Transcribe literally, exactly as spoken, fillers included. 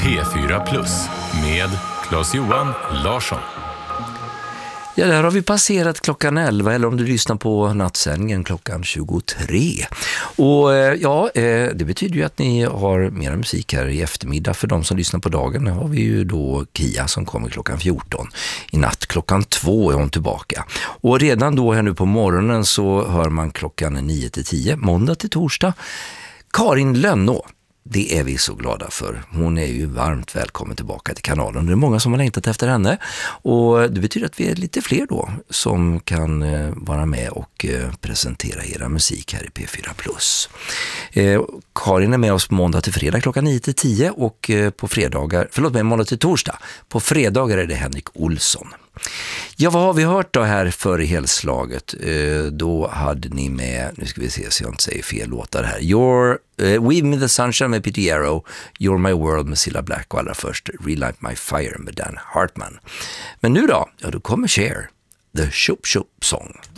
P fyra plus med Claes-Johan Larsson. Ja, där har vi passerat klockan elva, eller om du lyssnar på nattsändningen klockan tjugotre. Och ja, det betyder ju att ni har mer musik här i eftermiddag. För de som lyssnar på dagen har vi ju då Kia som kommer klockan fjorton. I natt klockan två är hon tillbaka. Och redan då här nu på morgonen så hör man klockan nio till tio, måndag till torsdag, Karin Lönnå. Det är vi så glada för. Hon är ju varmt välkommen tillbaka till kanalen. Det är många som har längtat efter henne. Och det betyder att vi är lite fler då som kan eh, vara med och eh, presentera era musik här i P fyra plus. Eh, Karin är med oss på måndag till fredag klockan nio till tio och eh, på fredagar, förlåt mig, måndag till torsdag. På fredagar är det Henrik Olsson. Ja, vad har vi hört då här för i helslaget? Eh, då hade ni med, nu ska vi se så jag inte säger fel låtar här. Your, uh, Weave Me the Sunshine med Peter Yarrow, You're My World med Cilla Black och allra först Relight My Fire med Dan Hartman. Men nu då, ja då kommer Cher, The Shoop Shoop Song.